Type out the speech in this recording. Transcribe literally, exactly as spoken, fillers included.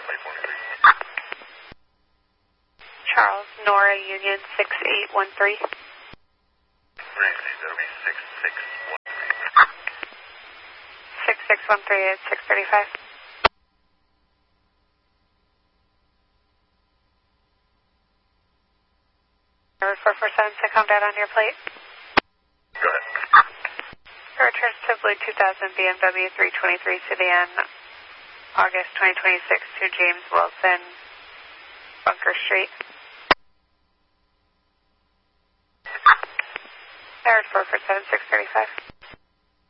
Charles, Nora, Union six eight one three. Ramsey, that'll be six six one three. six six one three at six thirty-five. Number four four seven to come down on your plate. Go ahead. Returns to Blue two thousand B M W three twenty-three sedan, August twenty twenty-six to James Wilson, Bunker Street. Air four four seven six thirty-five.